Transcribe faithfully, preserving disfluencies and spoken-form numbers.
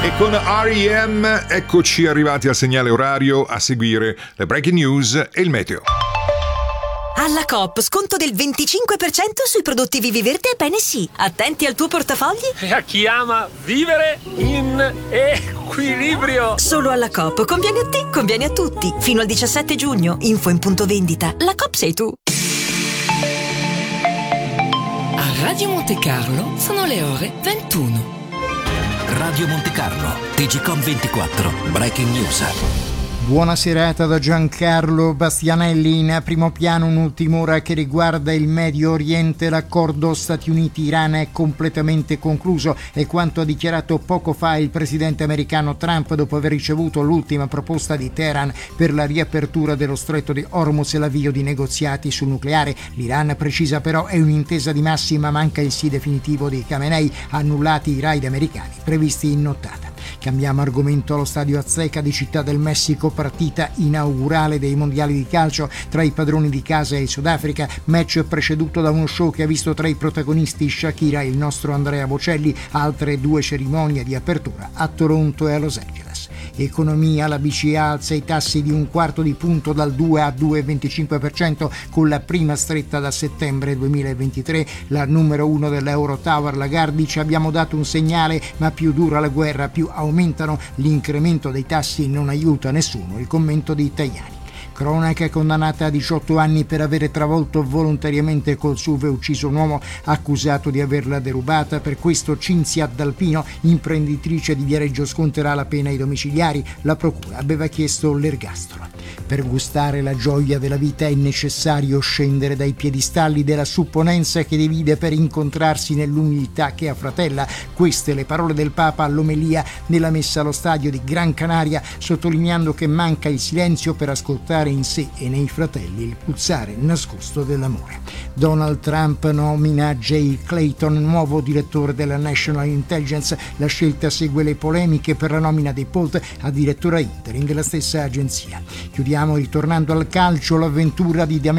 E con R E M eccoci arrivati al segnale orario, a seguire le breaking news e il meteo. Alla Coop, sconto del venticinque per cento sui prodotti Viviverde e Bene Sì. Attenti al tuo portafogli. E a chi ama vivere in equilibrio. Solo alla Coop, conviene a te, conviene a tutti. Fino al diciassette giugno, info in punto vendita. La Coop sei tu. A Radio Monte Carlo sono le ore ventuno. Radio Monte Carlo, T G Com ventiquattro, Breaking News. Buona serata da Giancarlo Bastianelli. In primo piano un'ultima ora che riguarda il Medio Oriente. L'accordo Stati Uniti-Iran è completamente concluso, è quanto ha dichiarato poco fa il presidente americano Trump dopo aver ricevuto l'ultima proposta di Teheran per la riapertura dello stretto di Hormuz e l'avvio di negoziati sul nucleare. L'Iran, precisa però, è un'intesa di massima, manca il sì definitivo di Khamenei, annullati i raid americani previsti in nottata. Cambiamo argomento. Allo stadio Azteca di Città del Messico, partita inaugurale dei mondiali di calcio tra i padroni di casa e il Sudafrica, match preceduto da uno show che ha visto tra i protagonisti Shakira e il nostro Andrea Bocelli, altre due cerimonie di apertura a Toronto e a Los Angeles. Economia, la B C E alza i tassi di un quarto di punto dal due a due virgola venticinque per cento con la prima stretta da settembre duemilaventitré. La numero uno dell'Eurotower Lagarde dice: abbiamo dato un segnale, ma più dura la guerra più aumentano, l'incremento dei tassi non aiuta nessuno. Il commento di Tajani. Cronaca: condannata a diciotto anni per avere travolto volontariamente col S U V e ucciso un uomo accusato di averla derubata. Per questo Cinzia D'Alpino, imprenditrice di Viareggio, sconterà la pena ai domiciliari. La procura aveva chiesto l'ergastolo. Per gustare la gioia della vita è necessario scendere dai piedistalli della supponenza che divide per incontrarsi nell'umiltà che affratella. Queste le parole del Papa all'omelia nella messa allo stadio di Gran Canaria, sottolineando che manca il silenzio per ascoltare in sé e nei fratelli il pulsare nascosto dell'amore. Donald Trump nomina Jay Clayton nuovo direttore della National Intelligence. La scelta segue le polemiche per la nomina di Polt a direttore interim della stessa agenzia. Chiudiamo ritornando al calcio. L'avventura di